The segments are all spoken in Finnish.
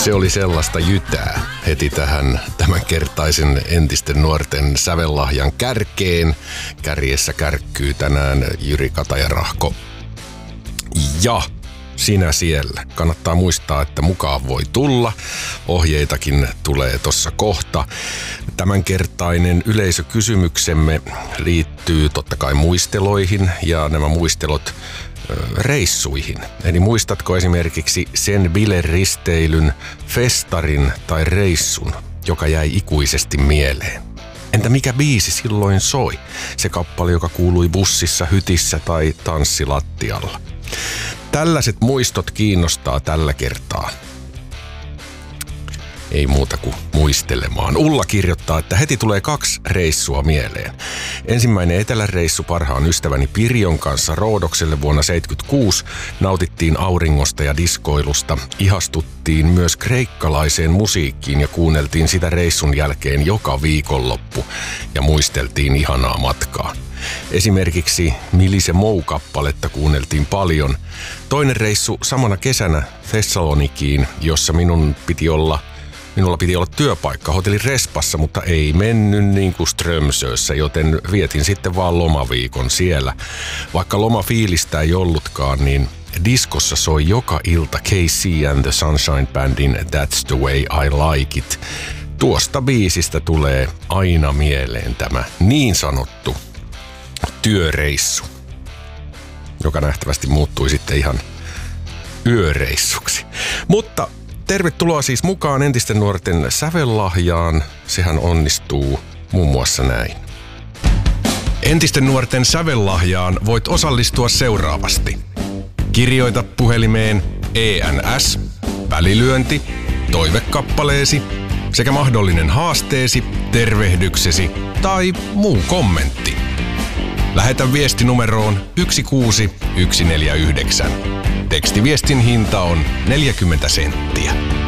Se oli sellaista jytää heti tähän tämänkertaisen entisten nuorten sävellahjan kärkeen. Kärjessä kärkkyy tänään Jyri Katajarahko. Ja sinä siellä. Kannattaa muistaa, että mukaan voi tulla. Ohjeitakin tulee tossa kohta. Tämänkertainen yleisökysymyksemme liittyy totta kai muisteloihin ja nämä muistelot reissuihin. Eli muistatko esimerkiksi sen bileristeilyn, festarin tai reissun, joka jäi ikuisesti mieleen? Entä mikä biisi silloin soi? Se kappale, joka kuului bussissa, hytissä tai tanssilattialla. Tällaiset muistot kiinnostaa tällä kertaa. Ei muuta kuin muistelemaan. Ulla kirjoittaa, että heti tulee 2 reissua mieleen. Ensimmäinen eteläreissu parhaan ystäväni Pirjon kanssa Roodokselle vuonna 1976. Nautittiin auringosta ja diskoilusta. Ihastuttiin myös kreikkalaiseen musiikkiin ja kuunneltiin sitä reissun jälkeen joka viikonloppu. Ja muisteltiin ihanaa matkaa. Esimerkiksi Milise Mou-kappaletta kuunneltiin paljon. Toinen reissu samana kesänä Thessalonikiin, jossa minulla piti olla työpaikka hotelli Respassa, mutta ei mennyt niin kuin Strömsössä, joten vietin sitten vaan lomaviikon siellä. Vaikka lomafiilistä ei ollutkaan, niin diskossa soi joka ilta KC and the Sunshine Bandin That's the way I like it. Tuosta biisistä tulee aina mieleen tämä niin sanottu työreissu, joka nähtävästi muuttui sitten ihan yöreissuksi. Mutta tervetuloa siis mukaan entisten nuorten sävellahjaan. Sehän onnistuu muun muassa näin. Entisten nuorten sävellahjaan voit osallistua seuraavasti. Kirjoita puhelimeen ENS, välilyönti, toivekappaleesi sekä mahdollinen haasteesi, tervehdyksesi tai muu kommentti. Lähetä viesti numeroon 16149. Tekstiviestin hinta on 40 senttiä.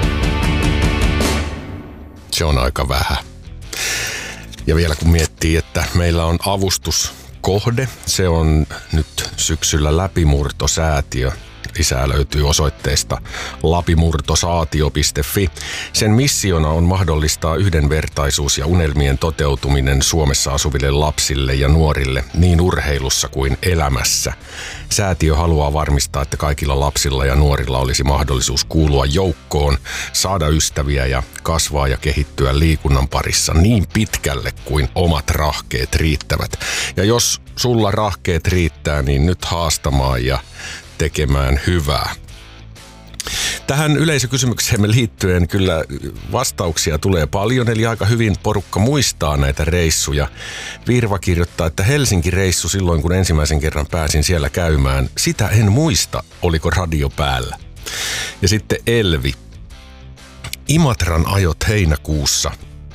Se on aika vähän. Ja vielä kun miettii, että meillä on avustuskohde, se on nyt syksyllä Läpimurtosäätiö. Lisää löytyy osoitteesta lapimurtosaatio.fi. Sen missiona on mahdollistaa yhdenvertaisuus ja unelmien toteutuminen Suomessa asuville lapsille ja nuorille niin urheilussa kuin elämässä. Säätiö haluaa varmistaa, että kaikilla lapsilla ja nuorilla olisi mahdollisuus kuulua joukkoon, saada ystäviä ja kasvaa ja kehittyä liikunnan parissa niin pitkälle kuin omat rahkeet riittävät. Ja jos sulla rahkeet riittää, niin nyt haastamaan ja tekemään hyvää. Tähän yleisökysymykseemme liittyen kyllä vastauksia tulee paljon, eli aika hyvin porukka muistaa näitä reissuja. Virva kirjoittaa, että Helsinki-reissu silloin, kun ensimmäisen kerran pääsin siellä käymään, sitä en muista, oliko radio päällä. Ja sitten Elvi. Imatran ajot heinäkuussa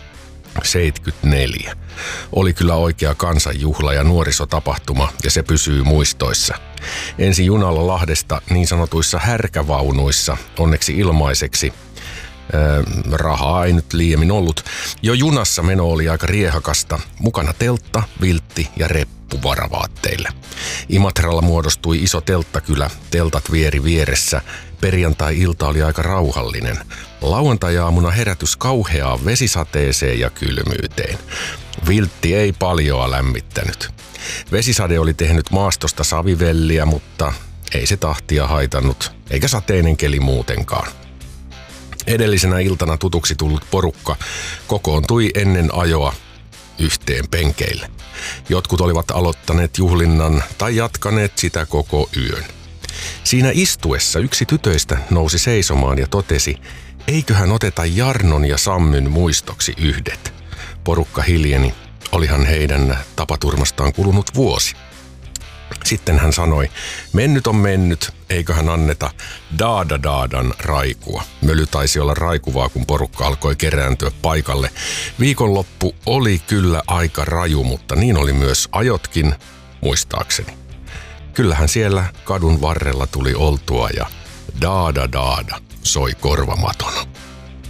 74. Oli kyllä oikea kansanjuhla ja nuorisotapahtuma, ja se pysyy muistoissa. Ensin junalla Lahdesta niin sanotuissa härkävaunuissa, onneksi ilmaiseksi. Rahaa ei nyt liiemmin ollut. Jo junassa meno oli aika riehakasta. Mukana teltta, viltti ja reppu varavaatteille. Imatralla muodostui iso telttakylä, teltat vieri vieressä. Perjantai-ilta oli aika rauhallinen. Lauantai-aamuna herätys kauheaan vesisateeseen ja kylmyyteen. Viltti ei paljoa lämmittänyt. Vesisade oli tehnyt maastosta savivelliä, mutta ei se tahtia haitannut, eikä sateinen keli muutenkaan. Edellisenä iltana tutuksi tullut porukka kokoontui ennen ajoa yhteen penkeille. Jotkut olivat aloittaneet juhlinnan tai jatkaneet sitä koko yön. Siinä istuessa yksi tytöistä nousi seisomaan ja totesi, eiköhän oteta Jarnon ja Sammyn muistoksi yhdet. Porukka hiljeni. Olihan heidän tapaturmastaan kulunut vuosi. Sitten hän sanoi, mennyt on mennyt, eiköhän anneta Daada-Daadan raikua. Möly taisi olla raikuvaa, kun porukka alkoi kerääntyä paikalle. Viikonloppu oli kyllä aika raju, mutta niin oli myös ajotkin, muistaakseni. Kyllähän siellä kadun varrella tuli oltua ja Daada-Daada soi korvamatona.